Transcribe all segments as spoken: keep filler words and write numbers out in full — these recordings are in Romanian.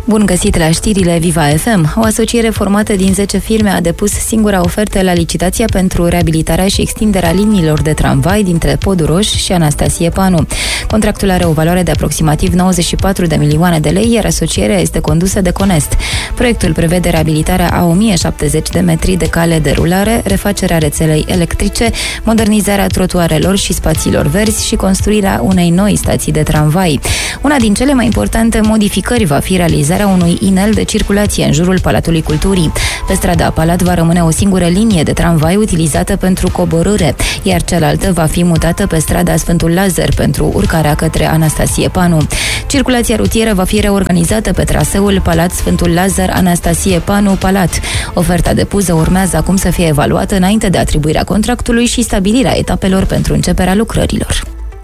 Bun găsit la știrile Viva F M. O asociere formată din zece firme a depus singura ofertă la licitația pentru reabilitarea și extinderea liniilor de tramvai dintre Podul Roș și Anastasie Panu. Contractul are o valoare de aproximativ nouăzeci și patru de milioane de lei, iar asocierea este condusă de Conest. Proiectul prevede reabilitarea a o mie șaptezeci de metri de cale de rulare, refacerea rețelei electrice, modernizarea trotuarelor și spațiilor verzi și construirea unei noi stații de tramvai. Una din cele mai importante modificări va fi realizarea unui inel de circulație în jurul Palatului Culturii. Pe strada Palat va rămâne o singură linie de tramvai utilizată pentru coborâre, iar cealaltă va fi mutată pe strada Sfântul Lazar pentru urcarea către Anastasie Panu. Circulația rutieră va fi reorganizată pe traseul Palat Sfântul Lazar Anastasie Panu Palat. Oferta depusă urmează acum să fie evaluată înainte de atribuirea contractului și stabilirea etapelor pentru începerea lucrărilor.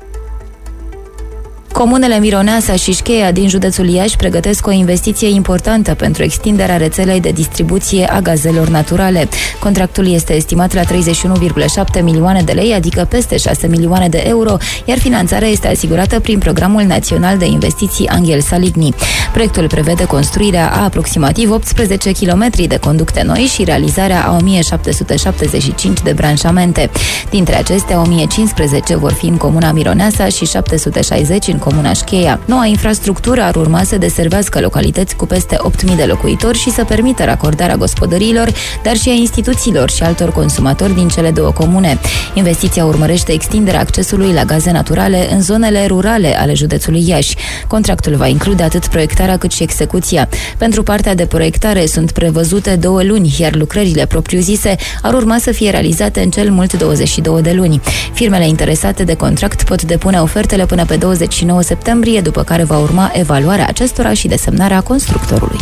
Comunele Mironeasa și Șcheia din județul Iași pregătesc o investiție importantă pentru extinderea rețelei de distribuție a gazelor naturale. Contractul este estimat la treizeci și unu virgulă șapte milioane de lei, adică peste șase milioane de euro, iar finanțarea este asigurată prin Programul Național de Investiții Anghel Saligny. Proiectul prevede construirea a aproximativ optsprezece kilometri de conducte noi și realizarea a o mie șapte sute șaptezeci și cinci de branșamente. Dintre acestea, o mie cincisprezece vor fi în comuna Mironeasa și șapte sute șaizeci în comuna Șcheia. Noua infrastructură ar urma să deservească localități cu peste opt mii de locuitori și să permită racordarea gospodăriilor, dar și a instituțiilor și altor consumatori din cele două comune. Investiția urmărește extinderea accesului la gaze naturale în zonele rurale ale județului Iași. Contractul va include atât proiectarea cât și execuția. Pentru partea de proiectare sunt prevăzute două luni, iar lucrările propriu-zise ar urma să fie realizate în cel mult douăzeci și două de luni. Firmele interesate de contract pot depune ofertele până pe douăzeci și nouă septembrie, după care va urma evaluarea acestora și desemnarea constructorului.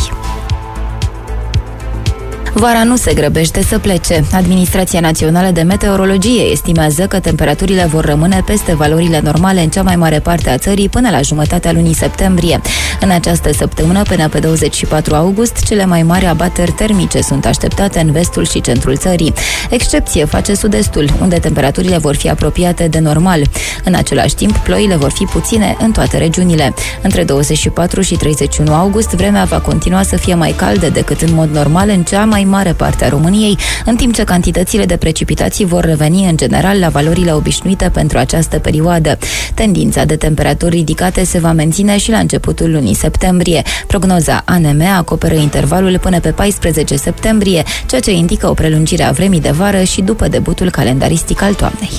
Vara nu se grăbește să plece. Administrația Națională de Meteorologie estimează că temperaturile vor rămâne peste valorile normale în cea mai mare parte a țării până la jumătatea lunii septembrie. În această săptămână, până pe douăzeci și patru august, cele mai mari abateri termice sunt așteptate în vestul și centrul țării. Excepție face sud-estul, unde temperaturile vor fi apropiate de normal. În același timp, ploile vor fi puține în toate regiunile. Între douăzeci și patru și treizeci și unu august, vremea va continua să fie mai caldă decât în mod normal în cea mai mare parte a României, în timp ce cantitățile de precipitații vor reveni în general la valorile obișnuite pentru această perioadă. Tendința de temperaturi ridicate se va menține și la începutul lunii septembrie. Prognoza A N M acoperă intervalul până pe paisprezece septembrie, ceea ce indică o prelungire a vremii de vară și după debutul calendaristic al toamnei.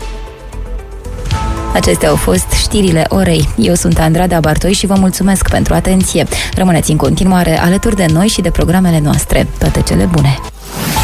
Acestea au fost știrile orei. Eu sunt Andrada Bartoi și vă mulțumesc pentru atenție. Rămâneți în continuare alături de noi și de programele noastre. Toate cele bune!